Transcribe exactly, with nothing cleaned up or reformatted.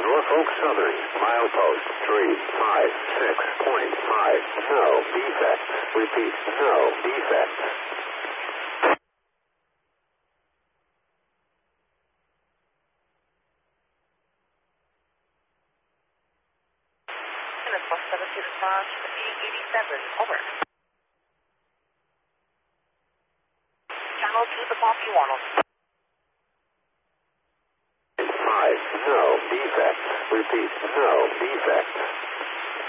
Norfolk Southern, milepost three five six point five. No defects. Repeat, no defects. And it's bus seven six five, proceeding eighty-seven, over. Channel two, the Foxy one. Five, no defects. Repeat, no defects.